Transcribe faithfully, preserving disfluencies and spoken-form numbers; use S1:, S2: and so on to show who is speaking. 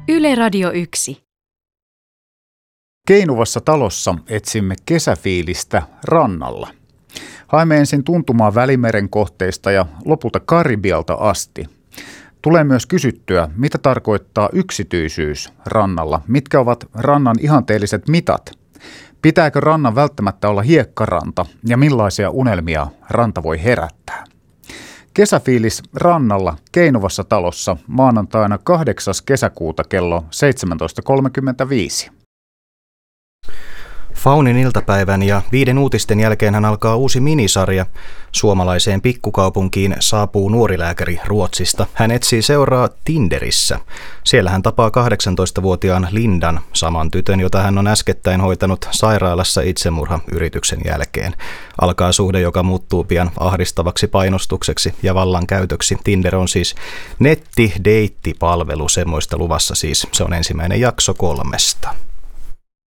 S1: Yle Radio yksi.
S2: Keinuvassa talossa etsimme kesäfiilistä rannalla. Haemme ensin tuntumaa Välimeren kohteista ja lopulta Karibialta asti. Tulee myös kysyttyä, mitä tarkoittaa yksityisyys rannalla, mitkä ovat rannan ihanteelliset mitat. Pitääkö rannan välttämättä olla hiekkaranta ja millaisia unelmia ranta voi herättää? Kesäfiilis rannalla Keinuvassa talossa maanantaina kahdeksas kesäkuuta kello seitsemäntoista kolmekymmentäviisi.
S3: Faunin iltapäivän ja viiden uutisten jälkeen hän alkaa uusi minisarja. Suomalaiseen pikkukaupunkiin saapuu nuorilääkäri Ruotsista. Hän etsii seuraa Tinderissä. Siellä hän tapaa kahdeksantoistavuotiaan Lindan, saman tytön, jota hän on äskettäin hoitanut sairaalassa itsemurhayrityksen jälkeen. Alkaa suhde, joka muuttuu pian ahdistavaksi painostukseksi ja vallankäytöksi. Tinder on siis netti-deittipalvelu, semmoista luvassa siis. Se on ensimmäinen jakso kolmesta.